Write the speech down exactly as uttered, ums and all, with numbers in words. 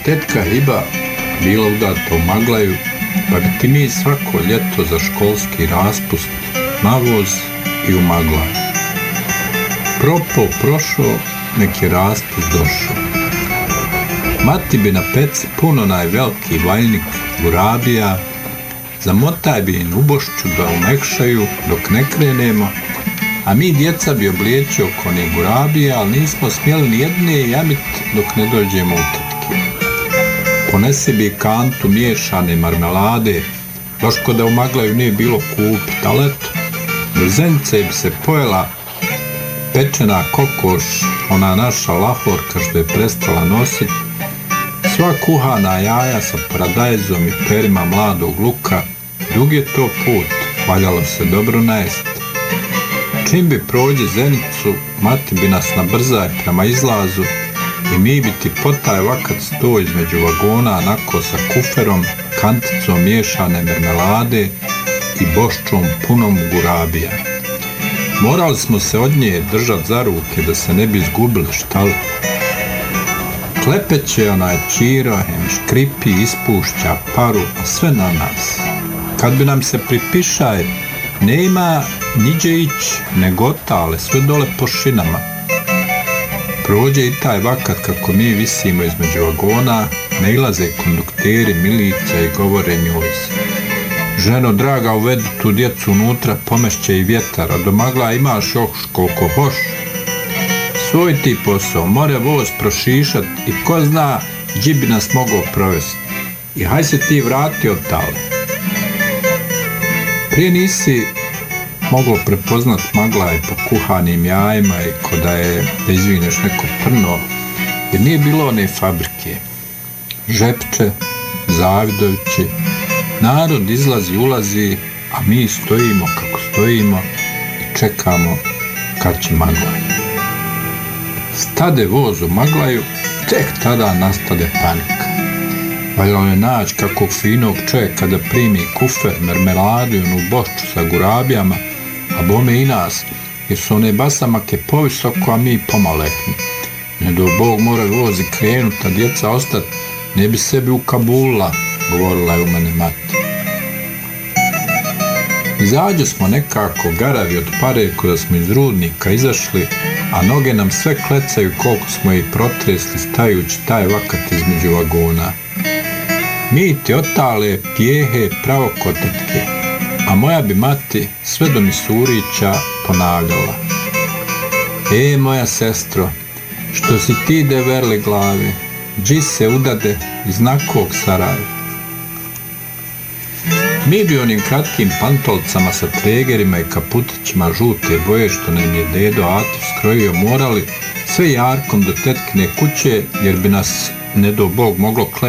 tetka Hiba bila udata u Maglaju, pa bi ti mi svako ljeto za školski raspust na voz i u Maglaj. Propo prošao, nek je raspust došao. Mati bi na peci puno najveliki valjnik gurabija, zamotaj bi im ubošću da umekšaju dok ne krenemo, a mi djeca bi obliječio oko ne gurabija, ali nismo smjeli ni jedne jamit dok ne dođemo u tetke. Ponese bi kantu miješane marmelade, baš ko da u Maglaju nije bilo kupit, ali eto, do Zenice bi se pojela pečena kokoš, ona naša lahorka što je prestala nositi, sva kuhana jaja sa paradajzom i perima mladog luka, dug je to put, valjalo se dobro najesti. Čim bi prođe Zenicu, mati bi nas na brzaj prema izlazu i mi bi ti potaj vakat sto između vagona, onako sa kuferom, kanticom miješane mermelade i boščom punom gurabija. Morali smo se od nje držat za ruke da se ne bi izgubili, šta li? Klepeće onaj Čiro, hem škripi, ispušća paru, a sve na nas. Kad bi nam se pripišaj, nema niđe ići, nego otale, sve dole po šinama. Prođe i taj vakat kako mi visimo između vagona, ne ilaze kondukteri, milica i govore njoj se. Ženo draga, uvedi tu djecu unutra, pomešće i vjetar, a do Magla imaš još koliko hoš. Svoj ti posao, more voz prošišat i ko zna gdje bi nas mogao provesti. I haj se ti vrati od tale. Prije nisi mogao prepoznat Maglaj po kuhanim jajima i ko da je da izvineš neko trno, jer nije bilo one fabrike. Žepče, Zavidovići, narod izlazi, ulazi, a mi stojimo kako stojimo i čekamo kad će Maglaj. Stade voz u Maglaju, tek tada nastade panika. Valjalo je naći kakvog finog čovjeka da primi kufer, mermeladu i onu bošču sa gurabijama, a bome i nas, jer su one basamake povisoko, a mi pomalehni. Ne do Bog mora voz i krenut, a djeca ostat, ne bi sebi ukabulila, govorila je u mene mati. Izađe smo nekako garavi od pare kada smo iz rudnika izašli, a noge nam sve klecaju koliko smo ih protresli stajući taj vakat između vagona. Mi ti otale pjehe pravo kod tetke, a moja bi mati sve do Misurića ponavljala. E, moja sestro, što si ti de verli glave, dži se udade iz nakog Sarajeva. Mi bi onim kratkim pantolcama sa tregerima i kaputićima žute boje što nam je dedo Atif skrojio morali sve jarkom do tetkine kuće, jer bi nas, ne do Bog, moglo klep